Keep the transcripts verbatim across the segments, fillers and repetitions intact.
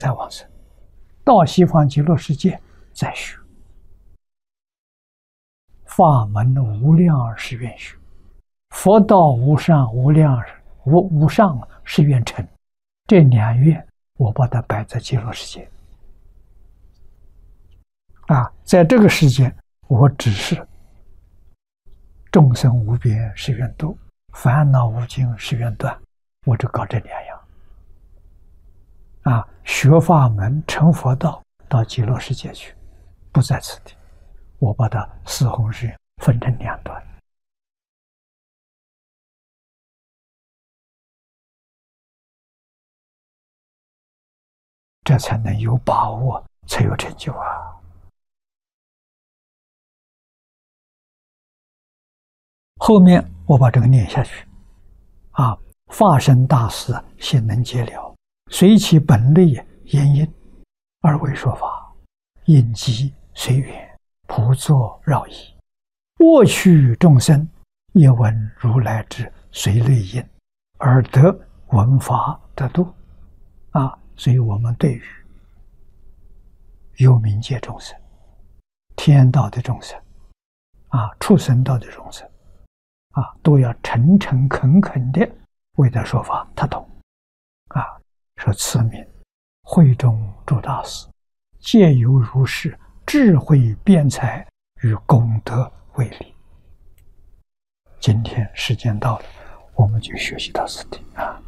再往生，到西方极乐世界再学。法门无量誓愿学，佛道无上无量无无上誓愿成。这两愿我把它摆在极乐世界。啊，在这个世界，我只是众生无边誓愿度，烦恼无尽誓愿断，我就搞这两样。啊，学法门成佛道，到极乐世界去，不在此地。我把它四弘誓愿分成两段。这才能有把握，才有成就啊！后面我把这个念下去，啊，法身大士现能解了，随其本类言因，而为说法，应机随缘，普作绕意，握取众生，亦闻如来之随类因，而得闻法得度。啊，所以我们对于有冥界众生、天道的众生、啊畜生道的众生，啊，都要诚诚恳恳的为他说法，他懂。啊，说此名会中诸大师，皆有如是智慧辩才与功德为力。今天时间到了，我们就学习到此地啊。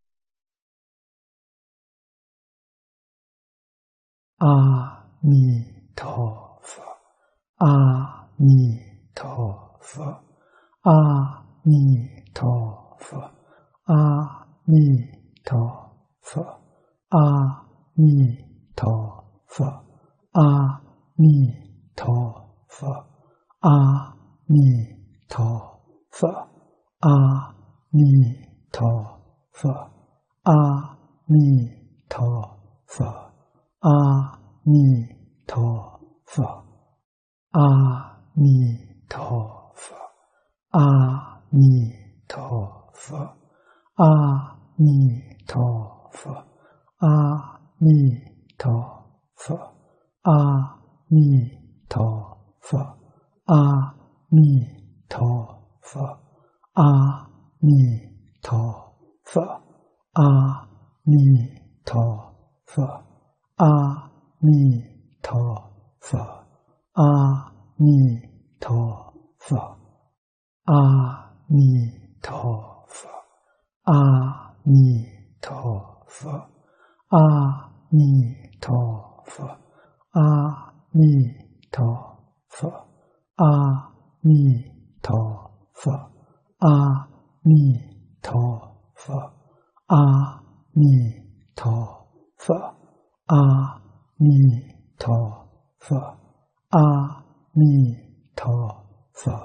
阿弥陀佛，阿弥陀佛，阿弥陀佛，阿弥陀佛，阿弥陀佛，阿弥陀佛，阿弥陀佛，阿弥陀佛，阿弥陀佛。阿弥陀佛，阿弥陀佛，阿弥陀佛，阿弥陀佛，阿弥陀佛，阿弥陀佛，阿弥陀佛，阿弥陀佛，阿弥陀佛。阿弥陀佛，阿弥陀佛，阿弥陀佛，阿弥陀佛，阿弥陀佛，阿弥陀佛，阿弥陀佛，阿弥陀佛，阿弥陀佛。阿弥陀佛，阿弥陀佛，